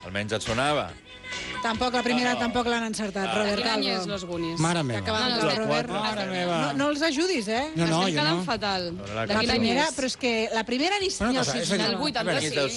Almenys et sonava. Tampoc, la primera tampoc l'han encertat, Robert Quin any és Calvo. Los Goonies? Mare meva. Acabant No, de la Robert. Mare meva. No els ajudis, eh? No, Estem jo quedant no. fatal. La De La quin any primera, és? però és que la primera ni Una els cosa, és a dir, Del 86.